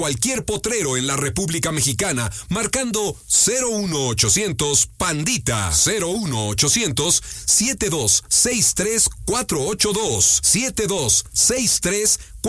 cualquier potrero en la República Mexicana marcando 01800 Pandita. 01800 7263 482 7263